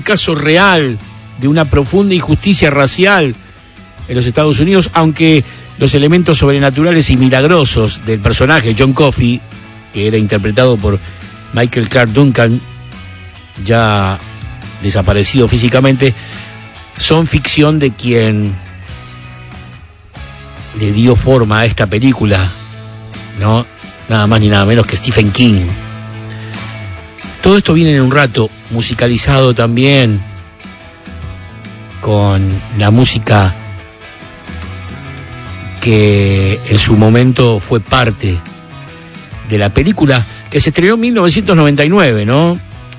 caso real de una profunda injusticia racial en los Estados Unidos, aunque los elementos sobrenaturales y milagrosos del personaje John Coffey, que era interpretado por Michael Clarke Duncan, ya desaparecido físicamente, son ficción de quien le dio forma a esta película, ¿no? Nada más ni nada menos que Stephen King. Todo esto viene en un rato, musicalizado también con la música que en su momento fue parte de la película que se estrenó en 1999, ¿no?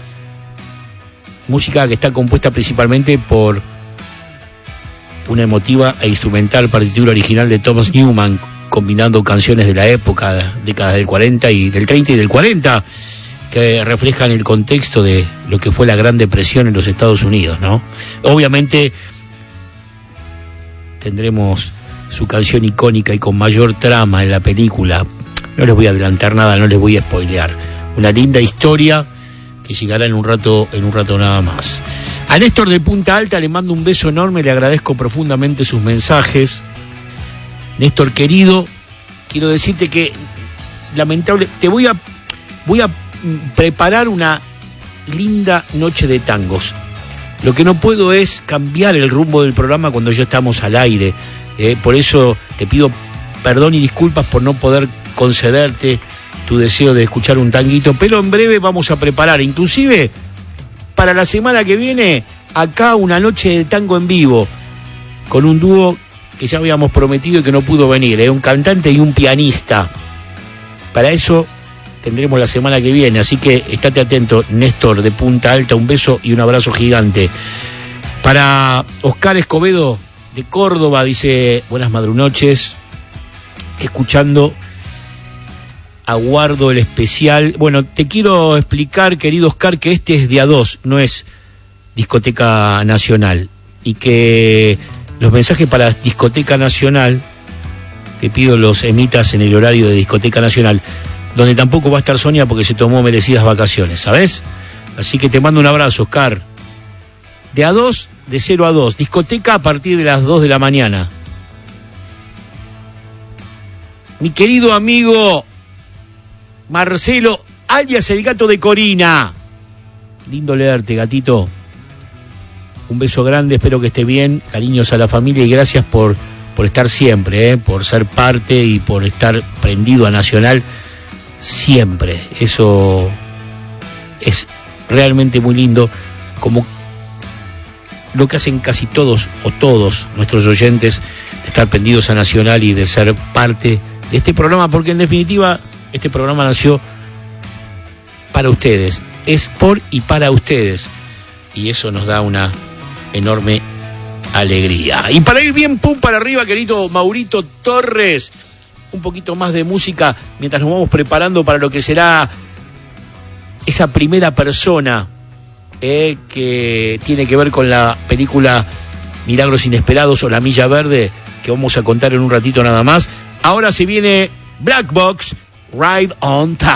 Música que está compuesta principalmente por una emotiva e instrumental partitura original de Thomas Newman, combinando canciones de la época, décadas del 40 y del 30 y del 40, que reflejan el contexto de lo que fue la Gran Depresión en los Estados Unidos, ¿no? Obviamente tendremos su canción icónica y con mayor trama en la película. No les voy a adelantar nada, no les voy a spoilear. Una linda historia que llegará en un rato nada más. A Néstor de Punta Alta le mando un beso enorme, le agradezco profundamente sus mensajes. Néstor querido, quiero decirte que lamentable, voy a preparar una linda noche de tangos. Lo que no puedo es cambiar el rumbo del programa cuando ya estamos al aire. Por eso te pido perdón y disculpas por no poder concederte tu deseo de escuchar un tanguito, pero en breve vamos a preparar, inclusive para la semana que viene, acá una noche de tango en vivo, con un dúo que ya habíamos prometido y que no pudo venir, un cantante y un pianista. Para eso tendremos la semana que viene, así que estate atento, Néstor de Punta Alta, un beso y un abrazo gigante. Para Oscar Escobedo de Córdoba, dice, buenas madrunoches, escuchando, aguardo el especial. Bueno, te quiero explicar, querido Oscar, que este es de A2, no es Discoteca Nacional, y que los mensajes para Discoteca Nacional, te pido los emitas en el horario de Discoteca Nacional, donde tampoco va a estar Sonia porque se tomó merecidas vacaciones, ¿sabes? Así que te mando un abrazo, Oscar. De A2, de 0 a 2, discoteca a partir de las 2 de la mañana. Mi querido amigo Marcelo, alias el gato de Corina. Lindo leerte, gatito. Un beso grande, espero que esté bien. Cariños a la familia y gracias por estar siempre, por ser parte y por estar prendido a Nacional siempre. Eso es realmente muy lindo, como lo que hacen casi todos o todos nuestros oyentes, de estar prendidos a Nacional y de ser parte de este programa, porque en definitiva este programa nació para ustedes, es por y para ustedes, y eso nos da una enorme alegría. Y para ir bien pum para arriba, querido Maurito Torres, un poquito más de música mientras nos vamos preparando para lo que será esa primera persona que tiene que ver con la película Milagros Inesperados o La Milla Verde, que vamos a contar en un ratito nada más. Ahora se viene Black Box, Ride on Time.